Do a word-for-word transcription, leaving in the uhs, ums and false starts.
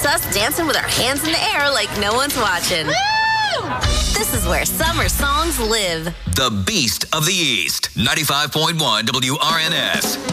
It's us dancing with our hands in the air like no one's watching. Woo! This is where summer songs live. The Beast of the East, ninety-five point one W R N S.